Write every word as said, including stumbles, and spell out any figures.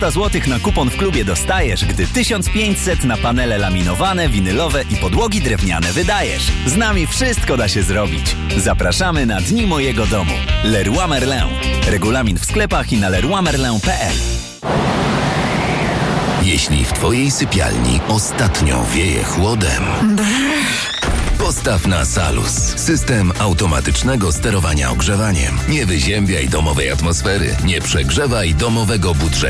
trzysta złotych na kupon w klubie dostajesz, gdy tysiąc pięćset na panele laminowane, winylowe i podłogi drewniane wydajesz. Z nami wszystko da się zrobić. Zapraszamy na Dni Mojego Domu. Leroy Merlin. Regulamin w sklepach i na leroy merlin kropka p l. Jeśli w Twojej sypialni ostatnio wieje chłodem, postaw na Salus. System automatycznego sterowania ogrzewaniem. Nie wyziębiaj domowej atmosfery. Nie przegrzewaj domowego budżetu.